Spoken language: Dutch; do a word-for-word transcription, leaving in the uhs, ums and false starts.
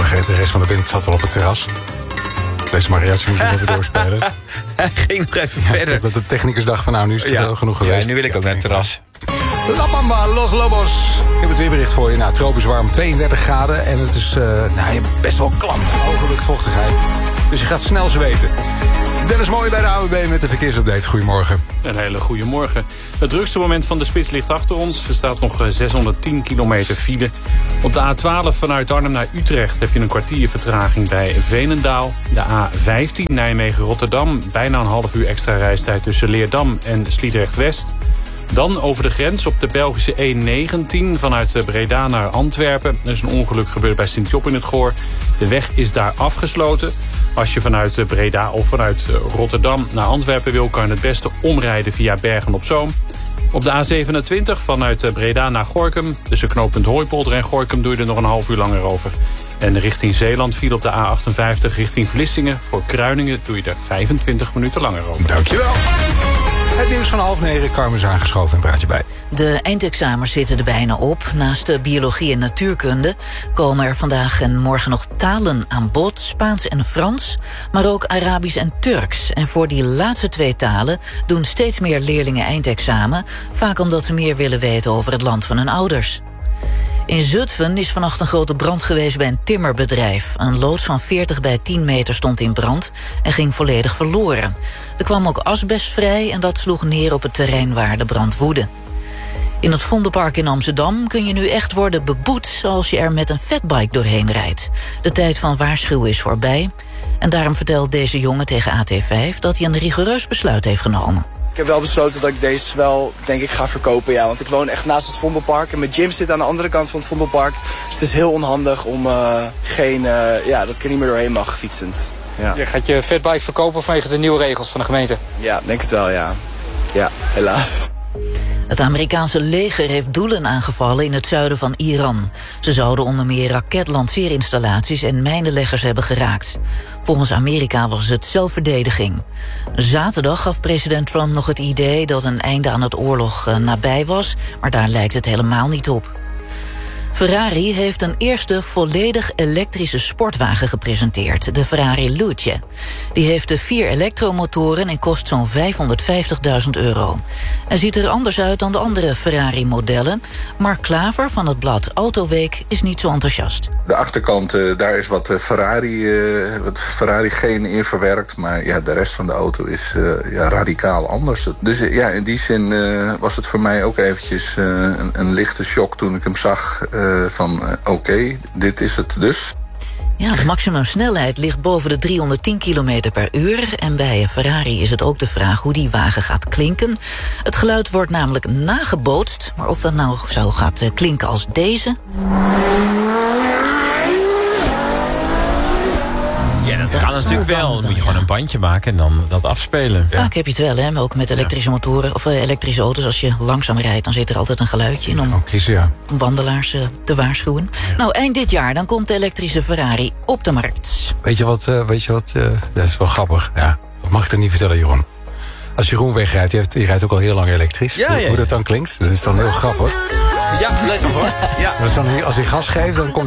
De rest van de band zat al op het terras. Deze mariachi moest nog even doorspelen. Hij ging nog even Ja, verder. dat de technicus dacht van nou, nu is het Ja. wel genoeg geweest. Ja, nu wil ik ook naar het terras. La Bamba, Los Lobos. Ik heb het weerbericht voor je. Nou, tropisch warm, tweeëndertig graden. En het is uh, nou, je bent best wel klam. Hoge luchtvochtigheid. Dus je gaat snel zweten. Dennis Mooij bij de A W B met de verkeersupdate. Goedemorgen. Een hele goede morgen. Het drukste moment van de spits ligt achter ons. Er staat nog zeshonderdtien kilometer file. Op de A twaalf vanuit Arnhem naar Utrecht heb je een kwartier vertraging bij Veenendaal. De A vijftien Nijmegen-Rotterdam. Bijna een half uur extra reistijd tussen Leerdam en Sliedrecht-West. Dan over de grens op de Belgische E negentien vanuit Breda naar Antwerpen. Er is een ongeluk gebeurd bij Sint-Job in het Goor. De weg is daar afgesloten. Als je vanuit Breda of vanuit Rotterdam naar Antwerpen wil, kan je het beste omrijden via Bergen-op-Zoom. Op de A zevenentwintig vanuit Breda naar Gorinchem. Tussen knooppunt Hooipolder en Gorinchem doe je er nog een half uur langer over. En richting Zeeland viel op de A achtenvijftig richting Vlissingen. Voor Kruiningen doe je er vijfentwintig minuten langer over. Dankjewel. Het nieuws van half negen, Carmen is aangeschoven en praat je bij. De eindexamens zitten er bijna op. Naast de biologie en natuurkunde komen er vandaag en morgen nog talen aan bod. Spaans en Frans, maar ook Arabisch en Turks. En voor die laatste twee talen doen steeds meer leerlingen eindexamen. Vaak omdat ze meer willen weten over het land van hun ouders. In Zutphen is vannacht een grote brand geweest bij een timmerbedrijf. Een loods van veertig bij tien meter stond in brand en ging volledig verloren. Er kwam ook asbest vrij en dat sloeg neer op het terrein waar de brand woedde. In het Vondelpark in Amsterdam kun je nu echt worden beboet als je er met een fatbike doorheen rijdt. De tijd van waarschuwen is voorbij. En daarom vertelt deze jongen tegen A T vijf dat hij een rigoureus besluit heeft genomen. Ik heb wel besloten dat ik deze wel, denk ik, ga verkopen. Ja, want ik woon echt naast het Vondelpark. En mijn gym zit aan de andere kant van het Vondelpark. Dus het is heel onhandig om uh, geen, uh, ja, dat ik er niet meer doorheen mag fietsend. Ja. Je gaat je fatbike verkopen vanwege de nieuwe regels van de gemeente? Ja, denk het wel, ja. Ja, helaas. Het Amerikaanse leger heeft doelen aangevallen in het zuiden van Iran. Ze zouden onder meer raketlanceerinstallaties en mijnenleggers hebben geraakt. Volgens Amerika was het zelfverdediging. Zaterdag gaf president Trump nog het idee dat een einde aan het oorlog uh, nabij was, maar daar lijkt het helemaal niet op. Ferrari heeft een eerste volledig elektrische sportwagen gepresenteerd, de Ferrari Luce. Die heeft de vier elektromotoren en kost zo'n vijfhonderdvijftigduizend euro. Hij ziet er anders uit dan de andere Ferrari-modellen. Mark Klaver van het blad Autoweek is niet zo enthousiast. De achterkant, uh, daar is wat Ferrari, uh, wat Ferrari-genen in verwerkt. Maar ja, de rest van de auto is uh, ja, radicaal anders. Dus uh, ja, in die zin uh, was het voor mij ook eventjes uh, een, een lichte shock toen ik hem zag. Uh, van uh, oké, okay, dit is het dus. Ja, de maximumsnelheid ligt boven de driehonderdtien kilometer per uur. En bij een Ferrari is het ook de vraag hoe die wagen gaat klinken. Het geluid wordt namelijk nagebootst. Maar of dat nou zo gaat uh, klinken als deze... Ja, dat, Dat kan zou natuurlijk dan wel. Dan moet je ja. gewoon een bandje maken en dan dat afspelen. Vaak heb je het wel, hè? Maar ook met elektrische motoren of uh, elektrische auto's. Als je langzaam rijdt, dan zit er altijd een geluidje in om Ook kiezen, ja. wandelaars uh, te waarschuwen. Ja. Nou, eind dit jaar, dan komt de elektrische Ferrari op de markt. Weet je wat, uh, weet je wat uh, dat is wel grappig. Ja, dat mag ik er niet vertellen, Jeroen. Als Jeroen wegrijdt, die, heeft, die rijdt ook al heel lang elektrisch. Ja, hoe, ja, ja. hoe dat dan klinkt, dat is dan heel grappig. Ja, let op hoor. Ja. Dus dan, als hij gas geeft, dan komt